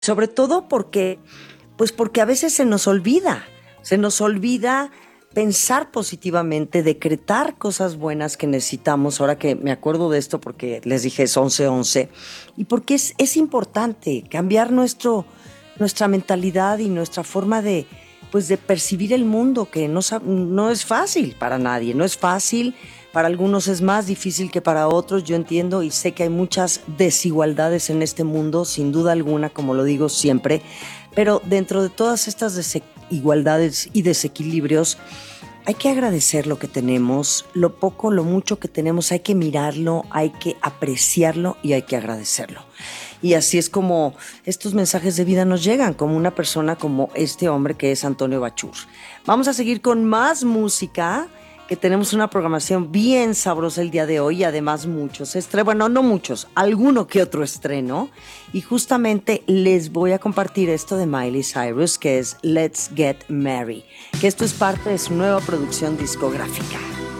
Sobre todo porque a veces se nos olvida pensar positivamente, decretar cosas buenas que necesitamos. Ahora que me acuerdo de esto porque les dije es 11-11 y porque es importante cambiar nuestra mentalidad y nuestra forma de percibir el mundo, que no es fácil para nadie, no es fácil. Para algunos es más difícil que para otros, yo entiendo y sé que hay muchas desigualdades en este mundo, sin duda alguna, como lo digo siempre, pero dentro de todas estas desigualdades y desequilibrios, hay que agradecer lo que tenemos, lo poco, lo mucho que tenemos, hay que mirarlo, hay que apreciarlo y hay que agradecerlo. Y así es como estos mensajes de vida nos llegan, como una persona como este hombre que es Antonio Bachur. Vamos a seguir con más música, que tenemos una programación bien sabrosa el día de hoy y además muchos estrenos, bueno, no muchos, alguno que otro estreno. Y justamente les voy a compartir esto de Miley Cyrus, que es Let's Get Married, que esto es parte de su nueva producción discográfica.